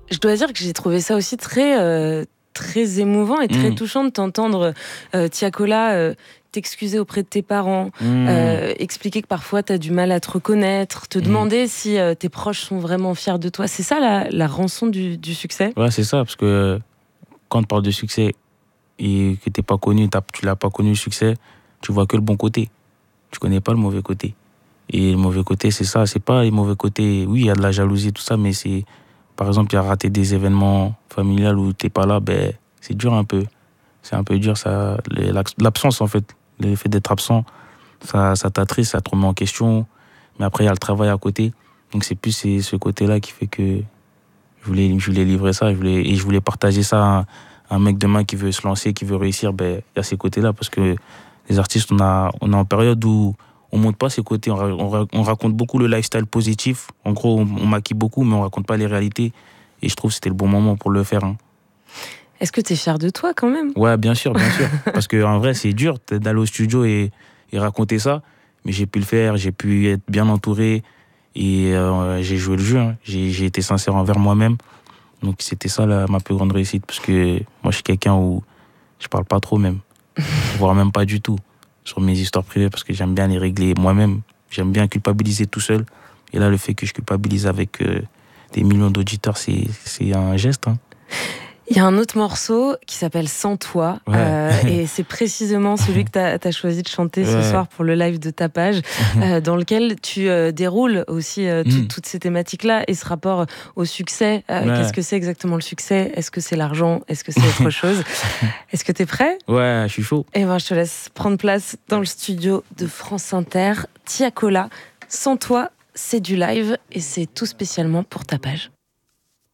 Je dois dire que j'ai trouvé ça aussi très émouvant et très touchant de t'entendre, Tiakola, t'excuser auprès de tes parents, expliquer que parfois t'as du mal à te reconnaître, te demander si tes proches sont vraiment fiers de toi. C'est ça la rançon du succès? Ouais, c'est ça, parce que quand on parle de succès et que t'es pas connu, tu l'as pas connu le succès, tu vois que le bon côté. Tu connais pas le mauvais côté. Et le mauvais côté, c'est ça, c'est pas les mauvais côtés. Oui, il y a de la jalousie, tout ça, mais c'est, par exemple, il y a raté des événements familiales où t'es pas là, ben, c'est dur un peu. C'est un peu dur, ça, l'absence, en fait. Le fait d'être absent, ça t'attriste, ça te remet en question. Mais après, il y a le travail à côté. Donc, c'est plus ce côté-là qui fait que je voulais livrer ça. Je voulais partager ça à un mec demain qui veut se lancer, qui veut réussir. Ben, il y a ces côtés-là. Parce que les artistes, on est en période où on montre pas ces côtés. On raconte beaucoup le lifestyle positif. En gros, on maquille beaucoup, mais on raconte pas les réalités. Et je trouve que c'était le bon moment pour le faire. Hein. Est-ce que t'es fier de toi quand même? Ouais, bien sûr, bien sûr. Parce qu'en vrai, c'est dur d'aller au studio et raconter ça. Mais j'ai pu le faire, j'ai pu être bien entouré. Et j'ai joué le jeu. Hein. J'ai été sincère envers moi-même. Donc c'était ça ma plus grande réussite. Parce que moi, je suis quelqu'un où je parle pas trop même. Voire même pas du tout. Sur mes histoires privées, parce que j'aime bien les régler moi-même. J'aime bien culpabiliser tout seul. Et là, le fait que je culpabilise avec des millions d'auditeurs, c'est un geste. Hein. Il y a un autre morceau qui s'appelle Sans toi, et c'est précisément celui que t'as choisi de chanter ce soir pour le live de Tapage, dans lequel tu déroules aussi toutes ces thématiques-là et ce rapport au succès. Qu'est-ce que c'est exactement le succès? Est-ce que c'est l'argent? Est-ce que c'est autre chose? Est-ce que t'es prêt? Ouais, je suis chaud. Et ben, je te laisse prendre place dans le studio de France Inter. Tiakola, Sans toi, c'est du live et c'est tout spécialement pour Tapage.